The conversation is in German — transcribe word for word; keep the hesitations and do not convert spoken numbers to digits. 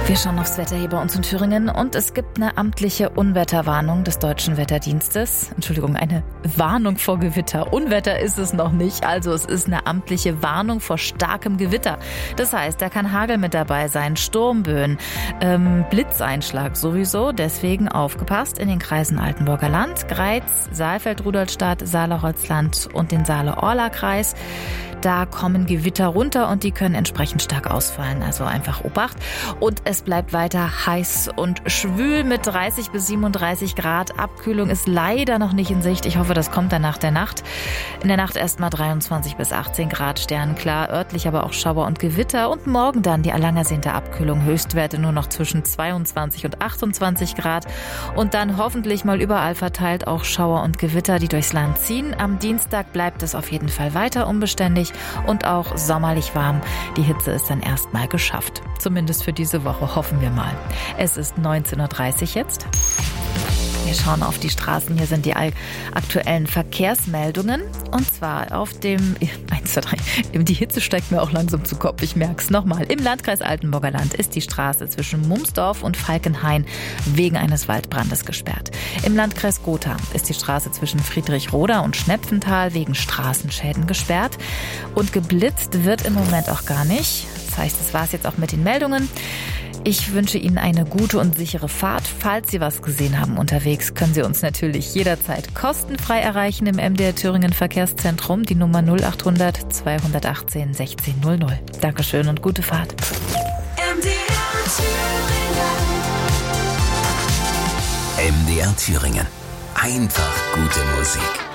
Wir schauen aufs Wetter hier bei uns in Thüringen und es gibt eine amtliche Unwetterwarnung des Deutschen Wetterdienstes. Entschuldigung, eine Warnung vor Gewitter. Unwetter ist es noch nicht, also es ist eine amtliche Warnung vor starkem Gewitter. Das heißt, da kann Hagel mit dabei sein, Sturmböen, ähm, Blitzeinschlag sowieso. Deswegen aufgepasst in den Kreisen Altenburger Land, Greiz, Saalfeld, Rudolstadt, Saale-Holzland und den Saale-Orla-Kreis. Da kommen Gewitter runter und die können entsprechend stark ausfallen. Also einfach Obacht. Und es bleibt weiter heiß und schwül mit dreißig bis siebenunddreißig Grad. Abkühlung ist leider noch nicht in Sicht. Ich hoffe, das kommt dann nach der Nacht. In der Nacht erst mal dreiundzwanzig bis achtzehn Grad, sternklar, örtlich aber auch Schauer und Gewitter. Und morgen dann die lang ersehnte Abkühlung. Höchstwerte nur noch zwischen zweiundzwanzig und achtundzwanzig Grad. Und dann hoffentlich mal überall verteilt auch Schauer und Gewitter, die durchs Land ziehen. Am Dienstag bleibt es auf jeden Fall weiter unbeständig und auch sommerlich warm. Die Hitze ist dann erstmal geschafft. Zumindest für diese Woche, hoffen wir mal. Es ist neunzehn Uhr dreißig jetzt. Wir schauen auf die Straßen. Hier sind die aktuellen Verkehrsmeldungen. Und zwar auf dem eins, zwei, drei. Die Hitze steigt mir auch langsam zu Kopf. Ich merke es nochmal. Im Landkreis Altenburger Land ist die Straße zwischen Mumsdorf und Falkenhain wegen eines Waldbrandes gesperrt. Im Landkreis Gotha ist die Straße zwischen Friedrichroda und Schnepfenthal wegen Straßenschäden gesperrt. Und geblitzt wird im Moment auch gar nicht. Das heißt, das war es jetzt auch mit den Meldungen. Ich wünsche Ihnen eine gute und sichere Fahrt. Falls Sie was gesehen haben unterwegs, können Sie uns natürlich jederzeit kostenfrei erreichen im M D R Thüringen Verkehrszentrum, die Nummer null acht hundert zweihundertachtzehn sechzehn null null. Dankeschön und gute Fahrt. M D R Thüringen. M D R Thüringen. Einfach gute Musik.